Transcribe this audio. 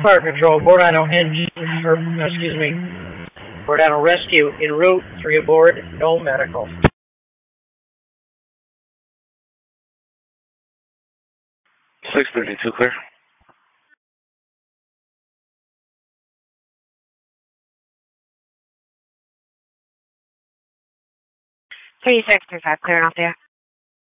Fire Control, Bordano engine, Bordano rescue en route, 3 aboard, no medical. 632 clear. 3635 clear and off there.